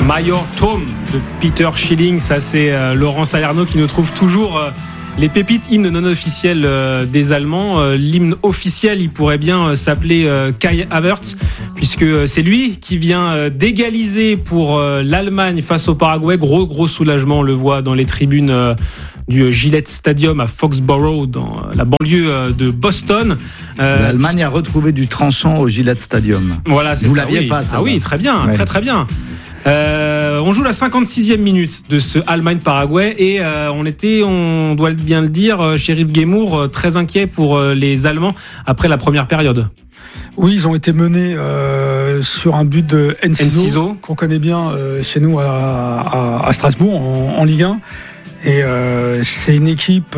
Major Tom de Peter Schilling. Ça, c'est Laurent Salerno qui nous trouve toujours les pépites hymnes non officiels des Allemands. L'hymne officiel, il pourrait bien s'appeler Kai Havertz, puisque c'est lui qui vient d'égaliser pour l'Allemagne face au Paraguay. Gros soulagement, on le voit dans les tribunes du Gillette Stadium à Foxborough, dans la banlieue de Boston. L'Allemagne a retrouvé du tranchant au Gillette Stadium. Voilà, c'est Vous ça. l'aviez pas, ça. Ah oui, très bien, ouais. très bien. On joue la 56e minute de ce Allemagne-Paraguay et on doit bien le dire, Chérif Guémour, très inquiet pour les Allemands après la première période. Oui, ils ont été menés sur un but de Enciso, qu'on connaît bien chez nous à Strasbourg en Ligue 1. Et c'est une équipe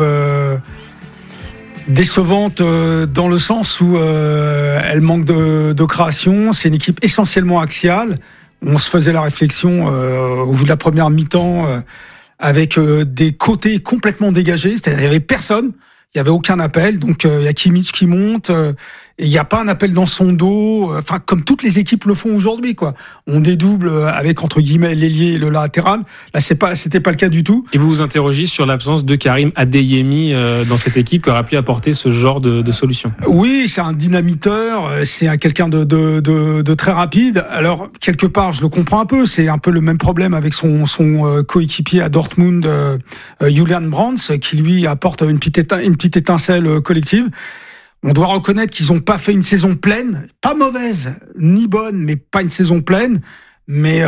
décevante dans le sens où elle manque de création. C'est une équipe essentiellement axiale. On se faisait la réflexion au bout de la première mi-temps avec des côtés complètement dégagés. C'est-à-dire il y avait personne, il y avait aucun appel. Donc il y a Kimmich qui monte et il n'y a pas un appel dans son dos. Enfin, comme toutes les équipes le font aujourd'hui, quoi. On dédouble avec entre guillemets l'ailier et le latéral. Là, c'était pas le cas du tout. Et vous vous interrogez sur l'absence de Karim Adeyemi dans cette équipe qui aurait pu apporter ce genre de solution. Oui, c'est un dynamiteur, c'est quelqu'un de très rapide. Alors quelque part, je le comprends un peu. C'est un peu le même problème avec son coéquipier à Dortmund, Julian Brandt, qui lui apporte une petite étincelle collective. On doit reconnaître qu'ils n'ont pas fait une saison pleine, pas mauvaise ni bonne, mais pas une saison pleine. Mais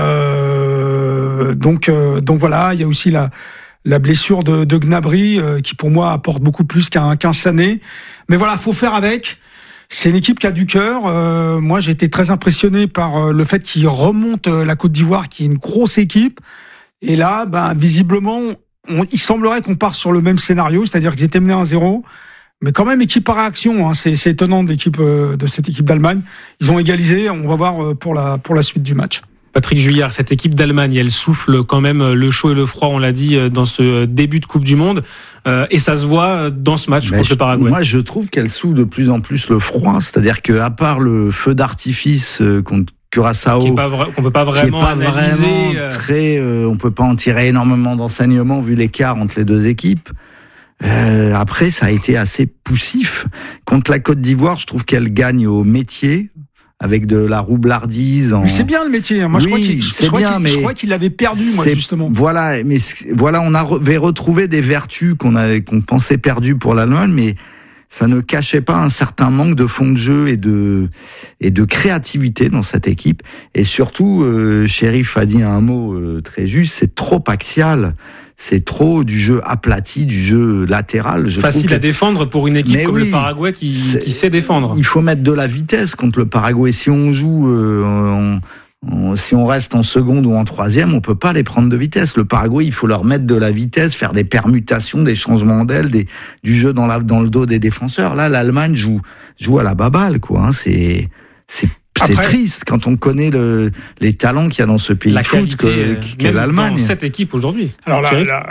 donc voilà, il y a aussi la blessure de Gnabry qui pour moi apporte beaucoup plus qu'un Sané. Mais voilà, faut faire avec. C'est une équipe qui a du cœur. Moi, j'ai été très impressionné par le fait qu'ils remontent la Côte d'Ivoire, qui est une grosse équipe. Et là, visiblement, il semblerait qu'on parte sur le même scénario, c'est-à-dire qu'ils étaient menés 1-0. Mais quand même, équipe par réaction, hein. C'est étonnant de cette équipe d'Allemagne. Ils ont égalisé. On va voir pour la suite du match. Patrick Juillard, cette équipe d'Allemagne, elle souffle quand même le chaud et le froid, on l'a dit, dans ce début de Coupe du Monde. Et ça se voit dans ce match contre le Paraguay. Moi, je trouve qu'elle souffle de plus en plus le froid. C'est-à-dire qu'à part le feu d'artifice contre Curaçao, qu'on peut pas vraiment analyser, on peut pas en tirer énormément d'enseignements vu l'écart entre les deux équipes. Après, ça a été assez poussif. Contre la Côte d'Ivoire, je trouve qu'elle gagne au métier, avec de la roublardise. Mais c'est bien le métier. Moi, je crois qu'il l'avait perdu, moi, justement. Voilà, on avait retrouvé des vertus qu'on pensait perdues pour l'Allemagne, mais ça ne cachait pas un certain manque de fond de jeu et de créativité dans cette équipe. Et surtout, Chérif a dit un mot très juste, c'est trop axial. C'est trop du jeu aplati, du jeu latéral. Facile à défendre pour une équipe comme le Paraguay qui sait défendre. Il faut mettre de la vitesse contre le Paraguay. Si on joue, si on reste en seconde ou en troisième, on peut pas les prendre de vitesse. Le Paraguay, il faut leur mettre de la vitesse, faire des permutations, des changements d'aile, du jeu dans le dos des défenseurs. Là, l'Allemagne joue à la baballe, quoi. Hein. C'est triste quand on connaît les talents qu'il y a dans ce pays de foot qu'est l'Allemagne. Dans cette équipe aujourd'hui. Alors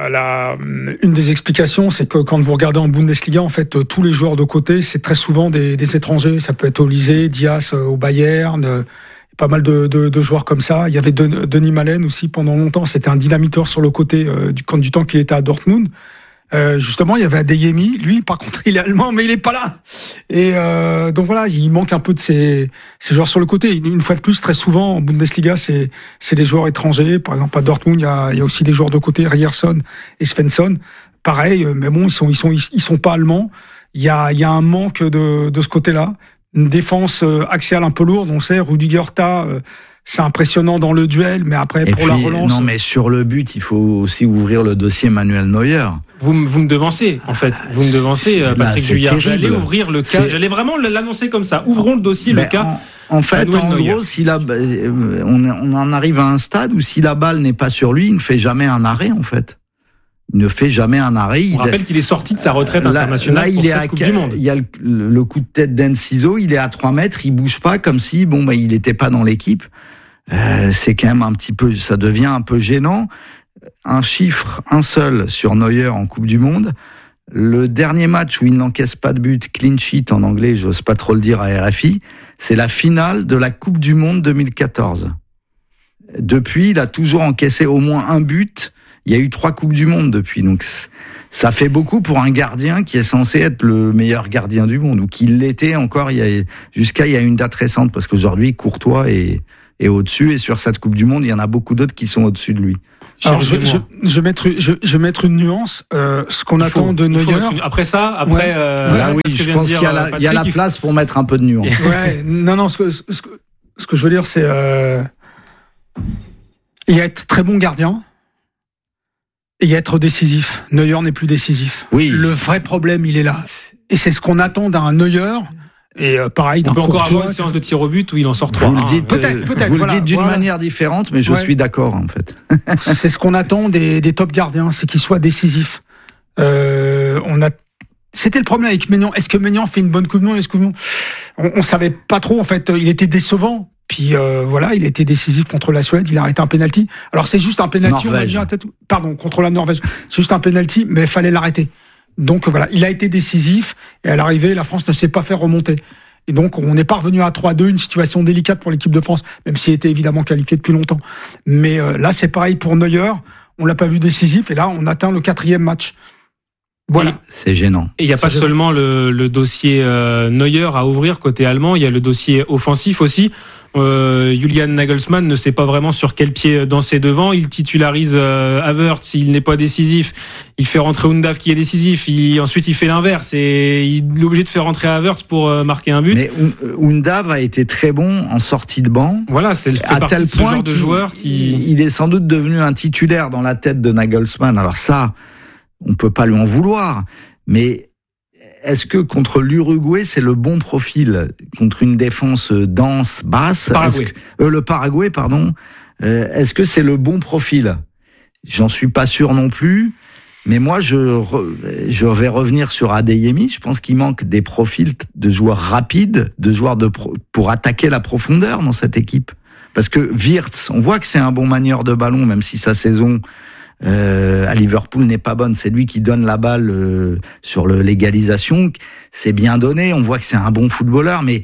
une des explications, c'est que quand vous regardez en Bundesliga, en fait, tous les joueurs de côté, c'est très souvent des étrangers. Ça peut être Olysée, Dias au Bayern, pas mal de joueurs comme ça. Il y avait Denis Malen aussi pendant longtemps. C'était un dynamiteur sur le côté du temps qu'il était à Dortmund. Justement, il y avait Adeyemi. Lui, par contre, il est allemand, mais il est pas là. Et donc voilà, il manque un peu de ces joueurs sur le côté. Une fois de plus, très souvent en Bundesliga, c'est des joueurs étrangers. Par exemple, à Dortmund, il y a aussi des joueurs de côté, Ryerson et Svensson. Pareil, mais bon, ils sont pas allemands. Il y a un manque de ce côté-là. Une défense axiale un peu lourde. On sait, Rüdiger Tah, c'est impressionnant dans le duel, mais après, la relance. Non, mais sur le but, il faut aussi ouvrir le dossier Manuel Neuer. Vous me devancez, en fait. Vous me devancez, Patrick Juillard. J'allais ouvrir le cas. J'allais vraiment l'annoncer comme ça. Ouvrons le dossier, le cas. En fait, en gros, on en arrive à un stade où si la balle n'est pas sur lui, il ne fait jamais un arrêt, en fait. Il ne fait jamais un arrêt. On rappelle qu'il est sorti de sa retraite internationale pour cette Coupe du Monde. Il y a le coup de tête d'Enciso, il est à 3 mètres, il bouge pas comme si, il n'était pas dans l'équipe. C'est quand même ça devient un peu gênant. Un seul sur Neuer en Coupe du Monde. Le dernier match où il n'encaisse pas de but, clean sheet en anglais, j'ose pas trop le dire à RFI, c'est la finale de la Coupe du Monde 2014. depuis, il a toujours encaissé au moins un but. Il y a eu 3 Coupes du Monde depuis, donc ça fait beaucoup pour un gardien qui est censé être le meilleur gardien du monde, ou qui l'était encore jusqu'à il y a une date récente, parce qu'aujourd'hui, Courtois est au-dessus, et sur cette Coupe du Monde, il y en a beaucoup d'autres qui sont au-dessus de lui. Alors, je vais mettre une nuance. Ce qu'on attend de Neuer. Après ça, là, oui, je pense qu'il y a la place pour mettre un peu de nuance. Ouais, non, ce que je veux dire, c'est il y a être très bon gardien et il y a être décisif. Neuer n'est plus décisif. Oui. Le vrai problème, il est là. Et c'est ce qu'on attend d'un Neuer. Et pareil, on peut encore avoir une séance de tir au but où il en sort 3. Vous le dites, peut-être. Vous le dites d'une manière différente, mais je suis d'accord en fait. C'est ce qu'on attend des top gardiens, c'est qu'ils soient décisifs. C'était le problème avec Maignan. Est-ce que Maignan fait une bonne Coupe du Monde? On savait pas trop en fait. Il était décevant. Puis il a été décisif contre la Suède. Il a arrêté un penalty. Alors c'est juste un penalty. Pardon, contre la Norvège. C'est juste un penalty, mais il fallait l'arrêter. Donc voilà, il a été décisif et à l'arrivée, la France ne s'est pas fait remonter. Et donc on n'est pas revenu à 3-2, une situation délicate pour l'équipe de France, même s'il était évidemment qualifié depuis longtemps. Mais là, c'est pareil pour Neuer, on l'a pas vu décisif et là, on atteint le 4e match. Voilà. C'est gênant. Et il n'y a pas seulement le dossier Neuer à ouvrir côté allemand, il y a le dossier offensif aussi. Julian Nagelsmann ne sait pas vraiment sur quel pied danser devant. Il titularise Havertz, il n'est pas décisif. Il fait rentrer Undav qui est décisif. Ensuite, il fait l'inverse et il est obligé de faire rentrer Havertz pour marquer un but. Mais Undav a été très bon en sortie de banc. Voilà, c'est à tel de ce point genre de joueur qui... Il est sans doute devenu un titulaire dans la tête de Nagelsmann. Alors ça, on peut pas lui en vouloir. Mais est-ce que contre l'Uruguay, c'est le bon profil contre une défense dense, basse? Le Paraguay, pardon. Est-ce que c'est le bon profil? J'en suis pas sûr non plus. Mais moi, je vais revenir sur Adeyemi. Je pense qu'il manque des profils de joueurs rapides, de joueurs pour attaquer la profondeur dans cette équipe. Parce que Wirtz, on voit que c'est un bon manieur de ballon, même si sa saison à Liverpool n'est pas bonne. C'est lui qui donne la balle sur l'égalisation. C'est bien donné. On voit que c'est un bon footballeur, mais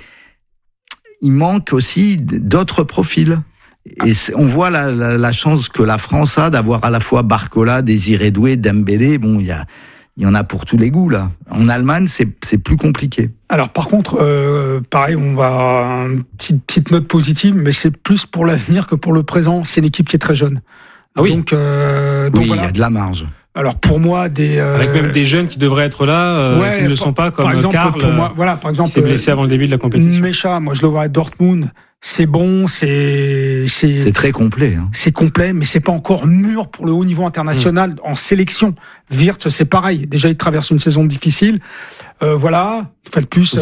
il manque aussi d'autres profils. Et on voit la chance que la France a d'avoir à la fois Barcola, Désiré Doué, Dembélé. Bon, il y en a pour tous les goûts là. En Allemagne, c'est plus compliqué. Alors par contre, pareil, on va une petite note positive, mais c'est plus pour l'avenir que pour le présent. C'est une équipe qui est très jeune. Ah oui. Donc voilà. Il y a de la marge. Alors pour moi, avec même des jeunes qui devraient être là, qui ne le sont pas, comme Karl, par exemple, s'est blessé avant le début de la compétition. Mecha, moi je le vois à Dortmund, c'est bon, c'est très complet. Hein. C'est complet, mais c'est pas encore mûr pour le haut niveau international en sélection. Wirtz, c'est pareil. Déjà, il traverse une saison difficile. Voilà, une fois de plus.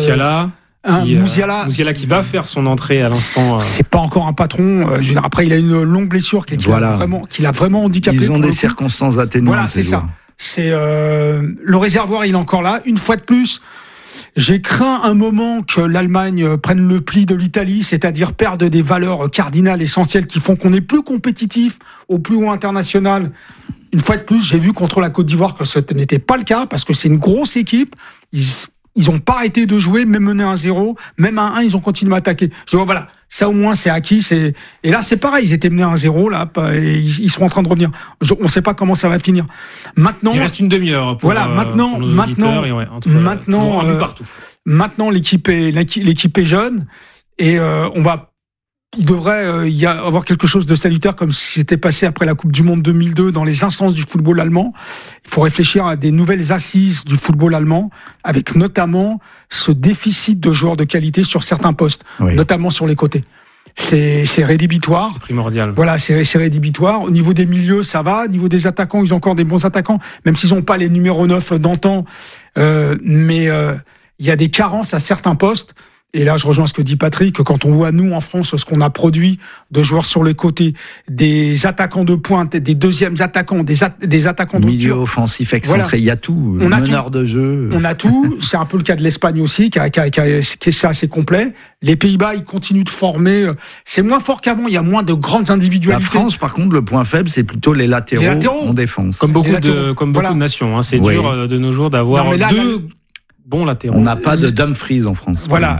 Musiala qui va faire son entrée à l'instant. C'est pas encore un patron. Après, il a une longue blessure qui l'a vraiment handicapé. Ils ont des circonstances atténuantes. Voilà, c'est ça. C'est le réservoir, il est encore là. Une fois de plus, j'ai craint un moment que l'Allemagne prenne le pli de l'Italie, c'est-à-dire perdre des valeurs cardinales essentielles qui font qu'on est plus compétitif au plus haut international. Une fois de plus, j'ai vu contre la Côte d'Ivoire que ce n'était pas le cas parce que c'est une grosse équipe. Ils ont pas arrêté de jouer, même mené 1-0, même à 1, ils ont continué à attaquer. Je dis, voilà, ça au moins c'est acquis. Et là c'est pareil, ils étaient menés 1-0 là, et ils sont en train de revenir. On sait pas comment ça va finir. Maintenant, il reste une demiheure. Maintenant, l'équipe est jeune et il devrait y avoir quelque chose de salutaire comme ce qui s'était passé après la Coupe du Monde 2002 dans les instances du football allemand. Il faut réfléchir à des nouvelles assises du football allemand avec notamment ce déficit de joueurs de qualité sur certains postes, notamment sur les côtés. C'est rédhibitoire. C'est primordial. Voilà, c'est rédhibitoire. Au niveau des milieux, ça va. Au niveau des attaquants, ils ont encore des bons attaquants, même s'ils n'ont pas les numéros 9 d'antan. Mais il y a des carences à certains postes. Et là, je rejoins ce que dit Patrick, que quand on voit, nous, en France, ce qu'on a produit de joueurs sur les côtés, des attaquants de pointe, des deuxièmes attaquants, des attaquants de milieu offensif excentré, il y a tout. Meneur de jeu. On a tout. C'est un peu le cas de l'Espagne aussi, qui est assez complet. Les Pays-Bas, ils continuent de former. C'est moins fort qu'avant, il y a moins de grandes individualités. La France, par contre, le point faible, c'est plutôt les latéraux en défense. Comme beaucoup de nations, hein. C'est dur de nos jours d'avoir deux bons latéraux. On n'a pas de Dumfries en France. Voilà.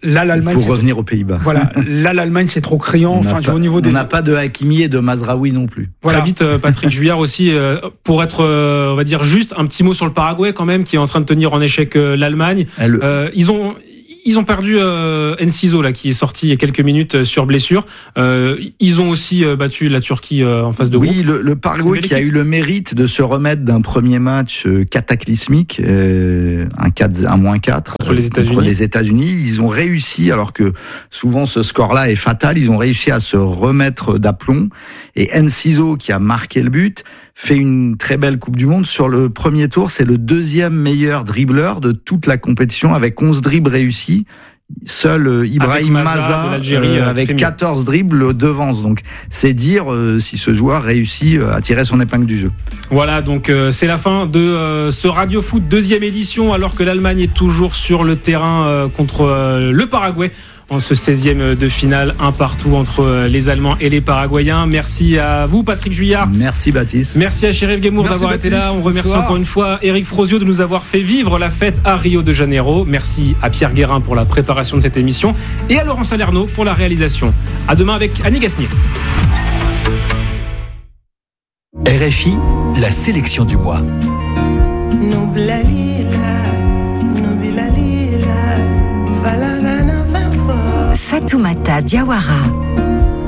Là, l'Allemagne, pour revenir aux Pays-Bas. Voilà, là, l'Allemagne, c'est trop criant. Enfin, au niveau des. On n'a pas de Hakimi et de Mazraoui non plus. Voilà. Très vite, Patrick Juillard aussi, pour être, on va dire juste un petit mot sur le Paraguay quand même, qui est en train de tenir en échec l'Allemagne. Ils ont perdu Enciso là, qui est sorti il y a quelques minutes sur blessure. Ils ont aussi battu la Turquie en phase de groupe. Oui, le Paraguay qui a eu le mérite de se remettre d'un premier match cataclysmique, un -4 contre les États-Unis. Ils ont réussi, alors que souvent ce score-là est fatal, ils ont réussi à se remettre d'aplomb. Et Enciso, qui a marqué le but, fait une très belle Coupe du Monde. Sur le premier tour, c'est le deuxième meilleur dribbleur de toute la compétition, avec 11 dribbles réussis. Seul Ibrahim Maza avec 14 dribbles devance. Donc c'est dire si ce joueur réussit à tirer son épingle du jeu. Voilà, donc c'est la fin de ce Radio Foot deuxième édition, alors que l'Allemagne est toujours sur le terrain contre le Paraguay. En ce 16e de finale, un partout entre les Allemands et les Paraguayens. Merci à vous, Patrick Juillard. Merci, Baptiste. Merci à Chérif Guémour d'avoir été là. On remercie encore une fois Eric Frozio de nous avoir fait vivre la fête à Rio de Janeiro. Merci à Pierre Guérin pour la préparation de cette émission et à Laurent Salerno pour la réalisation. À demain avec Annie Gasnier. RFI, la sélection du mois. Fatoumata Diawara.